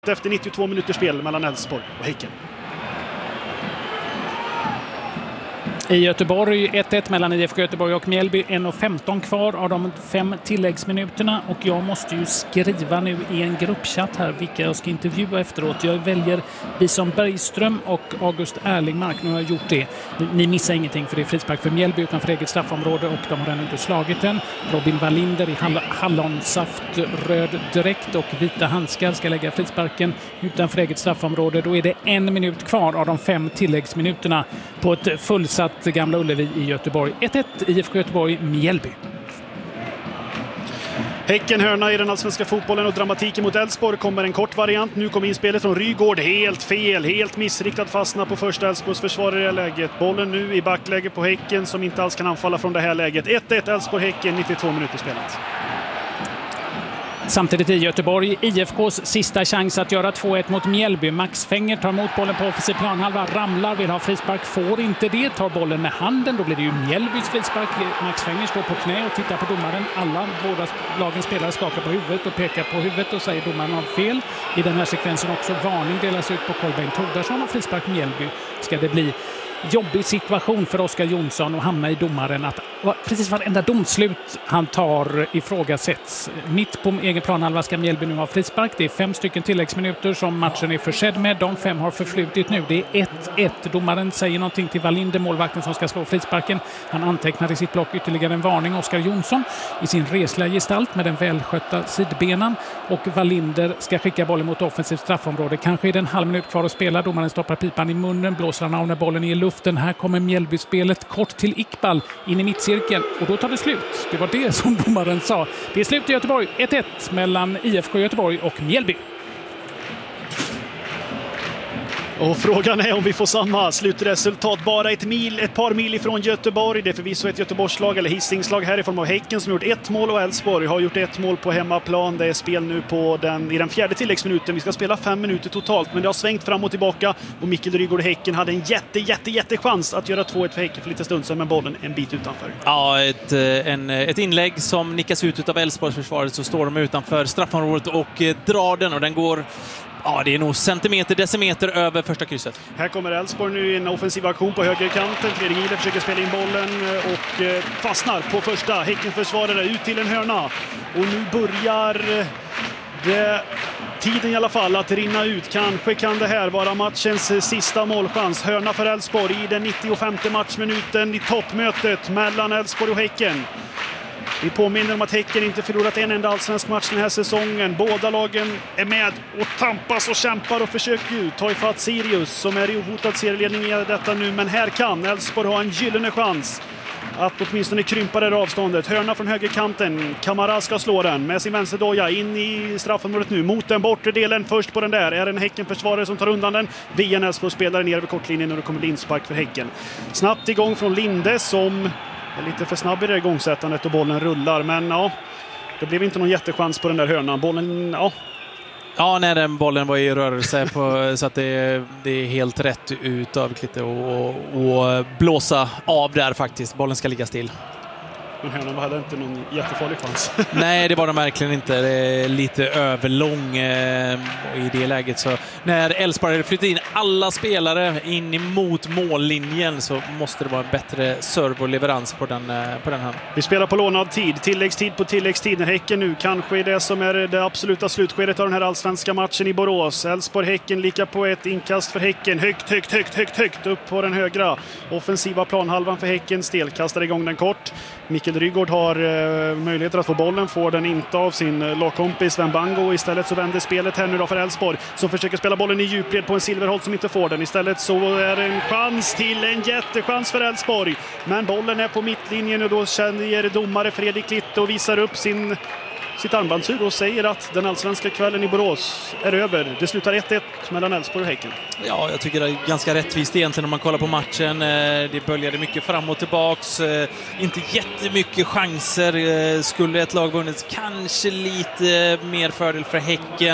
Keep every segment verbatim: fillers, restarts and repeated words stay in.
Efter nittiotvå minuters spel mellan Elfsborg och Häcken. I Göteborg ett ett mellan I F K Göteborg och Mjällby. en och femton kvar av de fem tilläggsminuterna. Och jag måste ju skriva nu i en gruppchatt här vilka jag ska intervjua efteråt. Jag väljer Bison Bergström och August Erlingmark. Nu har jag gjort det. Ni missar ingenting för det är frispark för Mjällby utanför eget straffområde och de har ännu inte slagit den. Robin Wallinder i hall- hallonsaft, röd dräkt och vita handskar ska lägga frisparken utanför eget straffområde. Då är det en minut kvar av de fem tilläggsminuterna på ett fullsatt Gamla Ullevi i Göteborg. ett ett I F K Göteborg, Mjällby. Häcken hörna i den allsvenska fotbollen och dramatiken mot Elfsborg kommer en kort variant. Nu kommer inspelet från Rygård. Helt fel, helt missriktat, fastna på första Elfsborgs försvarare i läget. Bollen nu i backläge på Häcken som inte alls kan anfalla från det här läget. ett ett Elfsborg-Häcken, nittiotvå minuter spelat. Samtidigt i Göteborg, I F K:s sista chans att göra två ett mot Mjällby. Max Fenger tar emot bollen på offensiv planhalva, ramlar, vill ha frispark, får inte det, tar bollen med handen, då blir det ju Mjällbys frispark. Max Fenger står på knä och tittar på domaren. Alla båda lagens spelare skakar på huvudet och pekar på huvudet och säger domaren har fel. I den här sekvensen också varning delas ut på Kolbeinn Tordarsson och frispark Mjällby. Ska det bli jobbig situation för Oskar Jonsson och hamna i domaren att precis varenda domslut han tar ifrågasätts. Mitt på egen planhalva ska Mjällby nu ha frispark. Det är fem stycken tilläggsminuter som matchen är försedd med. De fem har förflutit nu. Det är ett ett. Domaren säger någonting till Wallinder, målvakten som ska slå frisparken. Han antecknar i sitt block ytterligare en varning. Oskar Jonsson i sin resliga gestalt med den välskötta sidbenan. Och Wallinder ska skicka bollen mot offensivt straffområde. Kanske är det en halv minut kvar att spela. Domaren stoppar pipan i munnen, blåser han av när bollen är i luften. Här kommer Mjällby-spelet kort till Iqbal in i mittcirkeln och då tar det slut. Det var det som domaren sa. Det är slut i Göteborg. ett ett mellan I F K Göteborg och Mjällby. Och frågan är om vi får samma slutresultat. Bara ett, mil, ett par mil ifrån Göteborg. Det är förvisso ett Göteborgslag eller Hisingslag här i form av Häcken som gjort ett mål och Elfsborg har gjort ett mål på hemmaplan. Det är spel nu på den, i den fjärde tilläggsminuten. Vi ska spela fem minuter totalt men det har svängt fram och tillbaka. Och Mikkel Rygård Häcken hade en jätte, jätte, jätte chans att göra två ett för Häcken för lite stund sedan med bollen en bit utanför. Ja, ett, en, ett inlägg som nickas ut av Elfsborgs försvaret så står de utanför straffområdet och drar den och den går... Ja, det är nog centimeter, decimeter över första krysset. Här kommer Elfsborg nu i en offensiv aktion på högerkanten. Fredrik Giler försöker spela in bollen och fastnar på första Häckenförsvarare ut till en hörna. Och nu börjar det, tiden i alla fall att rinna ut. Kanske kan det här vara matchens sista målchans. Hörna för Elfsborg i den nittiofemte matchminuten i toppmötet mellan Elfsborg och Häcken. Vi påminner om att Häcken inte förlorat en enda allsvensk match den här säsongen. Båda lagen är med och tampas och kämpar och försöker ju ta ifatt Sirius som är i ohotad serieledning i detta nu. Men här kan Elfsborg ha en gyllene chans att åtminstone krympa det avståndet. Hörna från högerkanten. Kamara ska slå den med sin vänsterdoja in i straffområdet nu. Mot den bortre delen. Först på den där är en Häckenförsvarare som tar undan den. Via Elfsborg spelar ner över kortlinjen och det kommer bli inspark för Häcken. Snabbt igång från Linde som är lite för snabb i det igångsättandet och bollen rullar. Men ja, det blev inte någon jättechans på den där hörnan. Bollen, ja. Ja, nej, den bollen var i rörelse på, så att det, det är helt rätt ut av lite och, och blåsa av där faktiskt. Bollen ska ligga still. Men hörnan hade inte någon jättefarlig chans. Nej, det var de verkligen inte. Det är lite överlång eh, i det läget. Så när Elfsborg flyttar in alla spelare in emot mållinjen så måste det vara en bättre serve och leverans på den, eh, på den här. Vi spelar på lånad tid. Tilläggstid på tilläggstid. När Häcken nu kanske är det som är det absoluta slutskedet av den här allsvenska matchen i Borås. Elfsborg-Häcken lika på ett inkast för Häcken. Högt, högt, högt, högt, högt upp på den högra. Offensiva planhalvan för Häcken. Stelkastar igång den kort. Mikkel Rygård har eh, möjligheter att få bollen, får den inte av sin eh, lagkompis Sven Bango. Istället så vänder spelet här nu då för Elfsborg som försöker spela bollen i djupled på en Silverholt som inte får den. Istället så är det en chans till en jättechans för Elfsborg. Men bollen är på mittlinjen och då känner domare Fredrik Litte och visar upp sin sitt armbandsur och säger att den allsvenska kvällen i Borås är över. Det slutar ett ett mellan Elfsborg och Häcken. Ja, jag tycker det är ganska rättvist egentligen om man kollar på matchen. Det böljade mycket fram och tillbaks. Inte jättemycket chanser. Skulle ett lag vunnits kanske lite mer fördel för Häcken.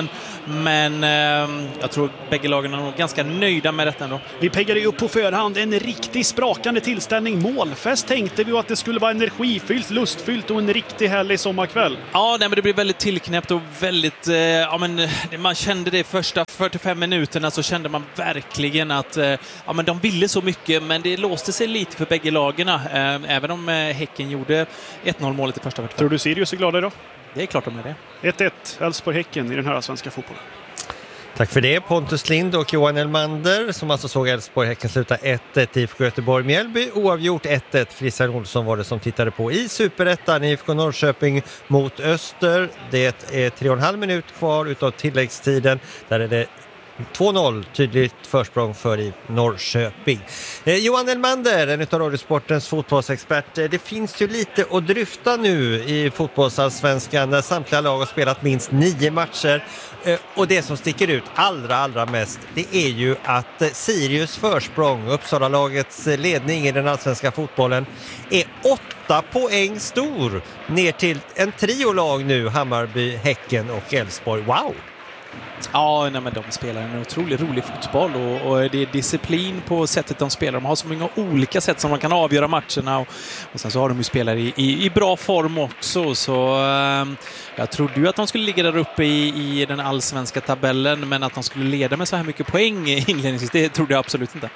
Men eh, jag tror bägge lagen är nog ganska nöjda med detta ändå. Vi peggade ju upp på förhand en riktigt sprakande tillställning. Målfest tänkte vi att det skulle vara energifyllt, lustfyllt och en riktigt härlig sommarkväll. Ja, nej, men det blev väldigt tillknäppt och väldigt... Eh, ja, men, man kände det första fyrtiofem minuterna så kände man verkligen att eh, ja, men de ville så mycket, men det låste sig lite för bägge lagen. Eh, även om eh, Häcken gjorde ett noll målet i första fyrtiofem. Tror du Sirius är glada idag? Det är klart de är det. ett ett, Elfsborg-Häcken i den här svenska fotbollen. Tack för det, Pontus Lind och Johan Elmander som alltså såg Elfsborg-Häcken sluta ett ett, I F K Göteborg-Mjällby, oavgjort ett ett. Christian Olsson var det som tittade på i Superettan, I F K Norrköping mot Öster. Det är tre och en halv minut kvar utav tilläggstiden, där är det två noll, tydligt försprång för i Norrköping. Eh, Johan Elmander, en av Radiosportens fotbollsexpert. Eh, det finns ju lite att dryfta nu i fotbollsallsvenskan när samtliga lag har spelat minst nio matcher. Eh, och det som sticker ut allra, allra mest, det är ju att eh, Sirius försprång, Uppsala-lagets ledning i den allsvenska fotbollen, är åtta poäng stor ner till en triolag nu, Hammarby, Häcken och Elfsborg. Wow! Ja, nej, men de spelar en otroligt rolig fotboll och, och det är disciplin på sättet de spelar. De har så många olika sätt som man kan avgöra matcherna och, och sen så har de ju spelare i, i, i bra form också. Så eh, jag trodde ju att de skulle ligga där uppe i, i den allsvenska tabellen, men att de skulle leda med så här mycket poäng inledningsvis, det trodde jag absolut inte.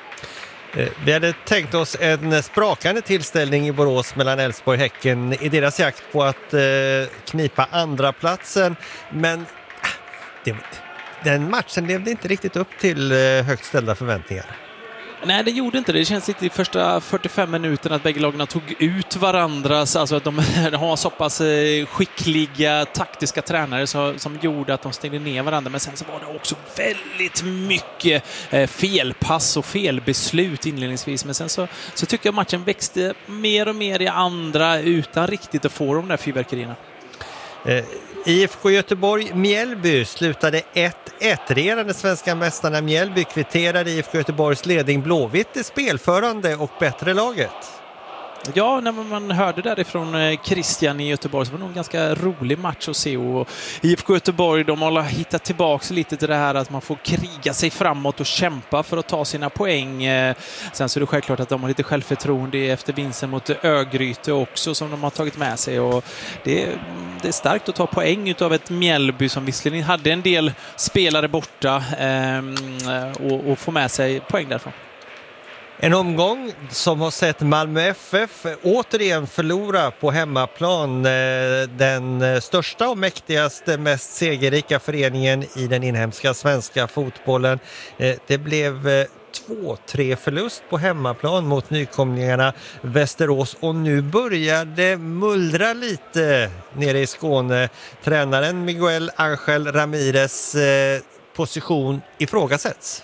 Vi hade tänkt oss en sprakande tillställning i Borås mellan Elfsborg och Häcken i deras jakt på att eh, knipa andra platsen, men det, den matchen levde inte riktigt upp till eh, högt ställda förväntningar. Nej, det gjorde inte det. Det känns lite i första fyrtiofem minuterna att bägge lagarna tog ut varandras, alltså att de, de har så pass eh, skickliga taktiska tränare så, som gjorde att de stängde ner varandra. Men sen så var det också väldigt mycket eh, felpass och felbeslut inledningsvis. Men sen så, så tycker jag matchen växte mer och mer i andra utan riktigt att få de där fyrverkerierna. Eh, I F K Göteborg-Mjällby slutade ett ett. Regerande svenska mästarna Mjällby kvitterade I F K Göteborgs ledning. Blåvitt är spelförande och bättre laget. Ja, när man hörde därifrån Christian i Göteborg så var det nog en ganska rolig match att se. Och I F K Göteborg, de har hittat tillbaka lite till det här att man får kriga sig framåt och kämpa för att ta sina poäng. Sen så är det självklart att de har lite självförtroende efter vinsten mot Örgryte också som de har tagit med sig. Och det, det är starkt att ta poäng utav ett Mjällby som visserligen hade en del spelare borta eh, och, och få med sig poäng därifrån. En omgång som har sett Malmö F F återigen förlora på hemmaplan, den största och mäktigaste, mest segerrika föreningen i den inhemska svenska fotbollen. Det blev två tre förlust på hemmaplan mot nykomlingarna Västerås och nu börjar det mullra lite nere i Skåne. Tränaren Miguel Ángel Ramírez position ifrågasätts.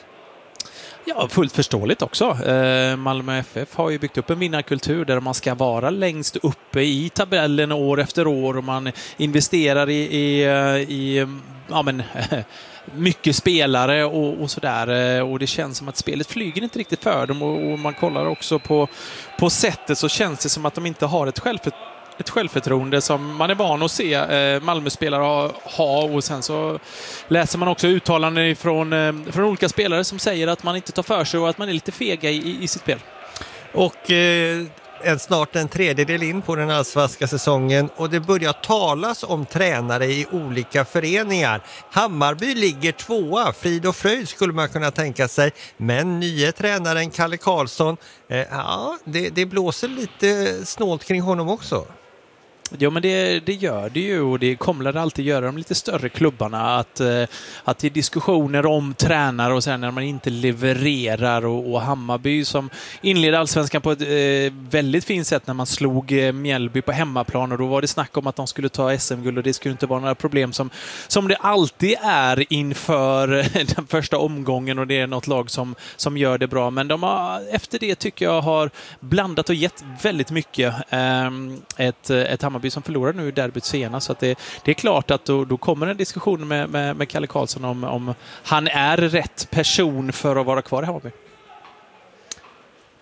Ja, fullt förståeligt också. Eh, Malmö F F har ju byggt upp en vinnarkultur där man ska vara längst uppe i tabellen år efter år och man investerar i, i, i ja, men, mycket spelare och, och sådär. Och det känns som att spelet flyger inte riktigt för dem och, och man kollar också på, på sättet så känns det som att de inte har ett självförtroende ett självförtroende som man är van att se eh, Malmö-spelare ha, ha och sen så läser man också uttalanden från, eh, från olika spelare som säger att man inte tar för sig och att man är lite fega i, i sitt spel. Och eh, en, snart en tredjedel in på den allsvenska säsongen och det börjar talas om tränare i olika föreningar. Hammarby ligger tvåa, frid och fröjd skulle man kunna tänka sig, men nya tränaren Kalle Karlsson, eh, ja, det, det blåser lite snålt kring honom också. Ja, men det, det gör det ju och det kommer det alltid göra de lite större klubbarna att, att det är diskussioner om tränare och sen när man inte levererar och, och Hammarby som inledde allsvenskan på ett eh, väldigt fint sätt när man slog eh, Mjällby på hemmaplan och då var det snack om att de skulle ta S M-guld och det skulle inte vara några problem som, som det alltid är inför den första omgången och det är något lag som, som gör det bra, men de har efter det tycker jag har blandat och gett väldigt mycket eh, ett, ett Hammarby som förlorar nu i derbyt senast. Så att det, det är klart att då, då kommer en diskussion med, med, med Kalle Karlsson om, om han är rätt person för att vara kvar i Hammarby.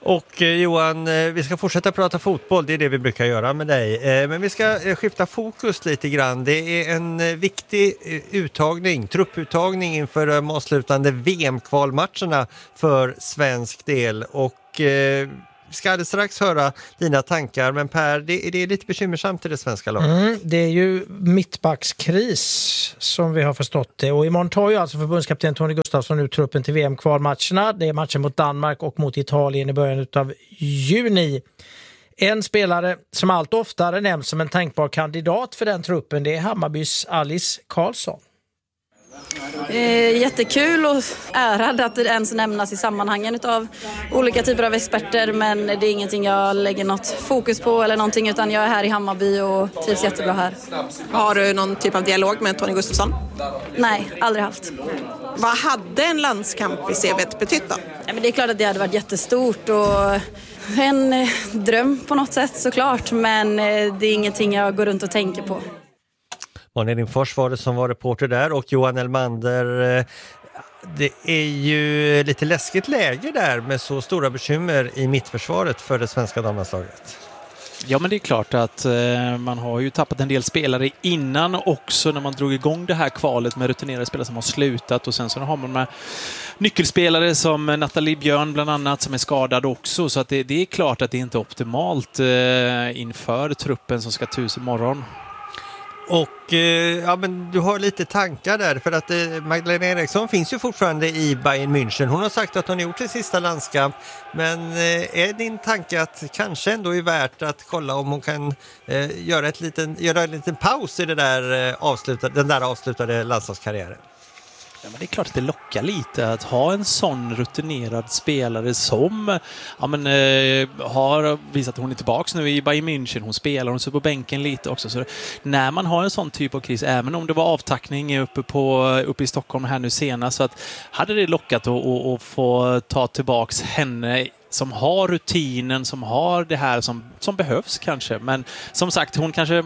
Och eh, Johan, eh, vi ska fortsätta prata fotboll, det är det vi brukar göra med dig. Eh, men vi ska eh, skifta fokus lite grann. Det är en eh, viktig eh, uttagning, trupputtagning inför de avslutande V M-kvalmatcherna för svensk del. Och eh, vi ska alldeles strax höra dina tankar, men Per, det, det är lite bekymmersamt i det svenska laget. Mm, det är ju mittbackskris som vi har förstått det. Och imorgon tar ju alltså förbundskapten Tony Gustafsson ut truppen till V M-kvalmatcherna. Det är matchen mot Danmark och mot Italien i början av juni. En spelare som allt oftare nämns som en tänkbar kandidat för den truppen, det är Hammarbys Alice Karlsson. Eh, jättekul och ärad att det ens nämnas i sammanhangen av olika typer av experter, men det är ingenting jag lägger något fokus på eller någonting, utan jag är här i Hammarby och trivs jättebra här. Har du någon typ av dialog med Tony Gustafsson? Nej, aldrig haft. Vad hade en landskamp i C V:t betytt då? Ja, men det är klart att det hade varit jättestort och en eh, dröm på något sätt såklart, men eh, det är ingenting jag går runt och tänker på. Malin Lindfors var det som var reporter där, och Johan Elmander, det är ju lite läskigt läge där med så stora bekymmer i mittförsvaret för det svenska damlandslaget. Ja, men det är klart att eh, man har ju tappat en del spelare innan också när man drog igång det här kvalet med rutinerade spelare som har slutat, och sen så har man med nyckelspelare som Nathalie Björn bland annat som är skadad också, så att det, det är klart att det inte är optimalt eh, inför truppen som ska tusen imorgon. Och eh, ja, men du har lite tankar där, för att eh, Magdalena Eriksson finns ju fortfarande i Bayern München. Hon har sagt att hon har gjort sin sista landskamp, men eh, är din tanke att kanske ändå är värt att kolla om hon kan eh, göra, ett liten, göra en liten paus i det där, eh, avslutade, den där avslutade landslagskarriären? Ja, men det är klart att det lockar lite att ha en sån rutinerad spelare som ja, men, eh, har visat att hon är tillbaka nu i Bayern München. Hon spelar, hon står på bänken lite också. Så när man har en sån typ av kris, även om det var avtackning uppe, på, uppe i Stockholm här nu senast, så att hade det lockat att, att, att få ta tillbaks henne som har rutinen, som har det här som, som behövs kanske. Men som sagt, hon kanske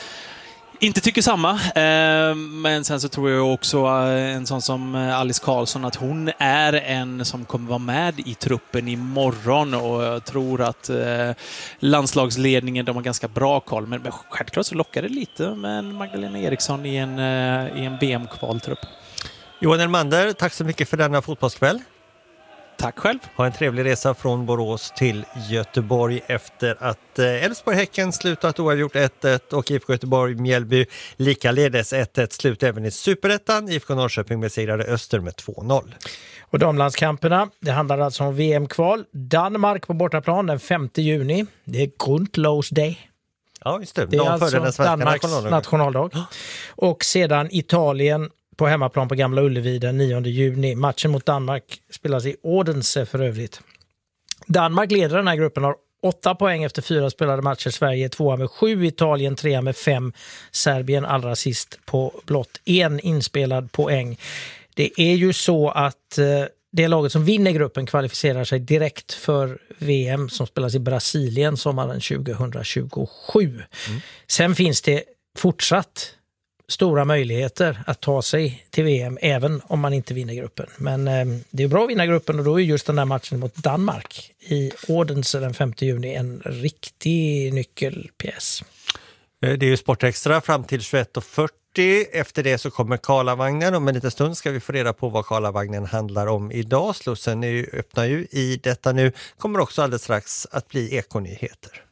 inte tycker samma, eh, men sen så tror jag också eh, en sån som Alice Karlsson att hon är en som kommer vara med i truppen imorgon, och jag tror att eh, landslagsledningen, de har ganska bra koll, men, men självklart så lockar det lite med Magdalena Eriksson i en, eh, i en V M-kvaltrupp. Johan Elmander, tack så mycket för denna fotbollskväll. Tack själv. Ha en trevlig resa från Borås till Göteborg efter att Elfsborg-Häcken slutat oavgjort ett ett och I F K Göteborg-Mjällby likaledes ett ett slut även i Superettan. I F K Norrköping besegrade Öster med två noll. Och damlandskamperna, det handlar alltså om V M-kval. Danmark på bortaplan den femte juni. Det är Grundlovsdag. Ja, just det. Det är De alltså den Danmarks nationaldag. nationaldag. Och sedan Italien på hemmaplan på Gamla Ullevi den nionde juni. Matchen mot Danmark spelas i Odense för övrigt. Danmark leder den här gruppen, har åtta poäng efter fyra spelade matcher. Sverige är tvåa med sju, Italien trea med fem, Serbien allra sist på blott en inspelad poäng. Det är ju så att eh, det laget som vinner gruppen kvalificerar sig direkt för V M som spelas i Brasilien sommaren tjugohundratjugosju. Mm. Sen finns det fortsatt stora möjligheter att ta sig till V M även om man inte vinner gruppen. Men eh, det är bra att vinna gruppen, och då är just den där matchen mot Danmark i Odense den femte juni en riktig nyckelpjäs. Det är ju Sportextra fram till tjugoett och fyrtio. Efter det så kommer Karlavagnen. Om en liten stund ska vi få reda på vad Karlavagnen handlar om idag. Slussen är ju, öppnar ju i detta nu. Kommer också alldeles strax att bli ekonyheter.